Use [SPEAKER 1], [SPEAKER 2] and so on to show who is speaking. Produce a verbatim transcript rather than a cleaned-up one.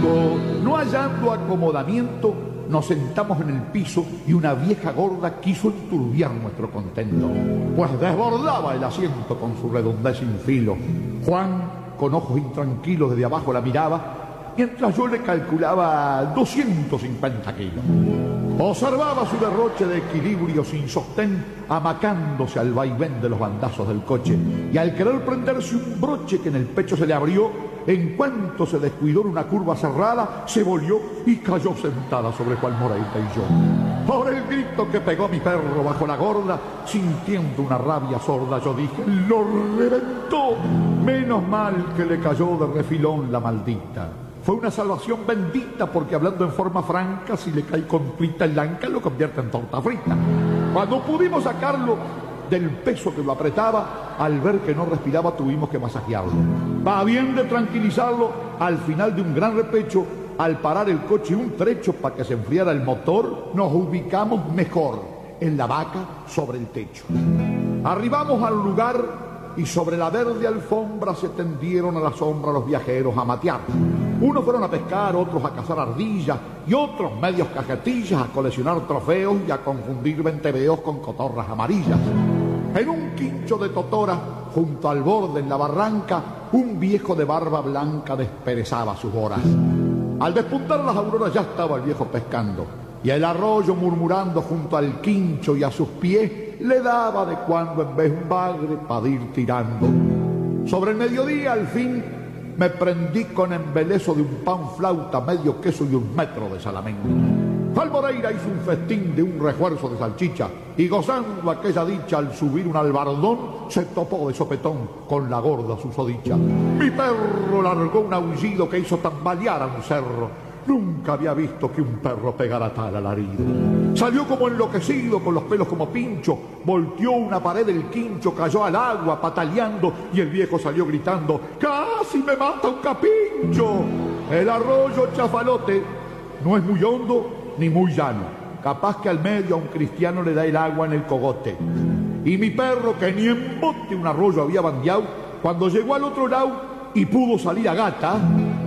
[SPEAKER 1] domingo, no hallando acomodamiento, nos sentamos en el piso y una vieja gorda quiso enturbiar nuestro contento, pues desbordaba el asiento con su redondez sin filo. Juan, con ojos intranquilos, desde abajo la miraba, mientras yo le calculaba doscientos cincuenta kilos. Observaba su derroche de equilibrio sin sostén, amacándose al vaivén de los bandazos del coche, y al querer prenderse un broche que en el pecho se le abrió, en cuanto se descuidó en una curva cerrada, se volvió y cayó sentada sobre Juan Moreira y yo. Por el grito que pegó mi perro bajo la gorda, sintiendo una rabia sorda, yo dije: ¡lo reventó! Menos mal que le cayó de refilón la maldita. Fue una salvación bendita, porque hablando en forma franca, si le cae con frita el anca, lo convierte en torta frita. Cuando pudimos sacarlo del peso que lo apretaba, al ver que no respiraba, tuvimos que masajearlo. Va bien de tranquilizarlo, al final de un gran repecho, al parar el coche un trecho para que se enfriara el motor, nos ubicamos mejor en la vaca sobre el techo. Arribamos al lugar y sobre la verde alfombra se tendieron a la sombra los viajeros a matear. Unos fueron a pescar, otros a cazar ardillas y otros, medios cajetillas, a coleccionar trofeos y a confundir venteveos con cotorras amarillas. En un quincho de totora, junto al borde en la barranca, un viejo de barba blanca desperezaba sus horas. Al despuntar las auroras ya estaba el viejo pescando, y el arroyo, murmurando junto al quincho y a sus pies, le daba de cuando en vez un bagre para ir tirando. Sobre el mediodía, al fin, me prendí con embeleso de un pan flauta, medio queso y un metro de salamín. Juan Moreira hizo un festín de un refuerzo de salchicha, y gozando aquella dicha al subir un albardón, se topó de sopetón con la gorda susodicha. Mi perro largó un aullido que hizo tambalear a un cerro. Nunca había visto que un perro pegara tal alarido. Salió como enloquecido, con los pelos como pincho, volteó una pared del quincho, cayó al agua pataleando, y el viejo salió gritando: ¡casi me mata un capincho! El arroyo Chafalote no es muy hondo ni muy llano, capaz que al medio a un cristiano le da el agua en el cogote. Y mi perro, que ni en bote un arroyo había bandeado, cuando llegó al otro lado y pudo salir a gata,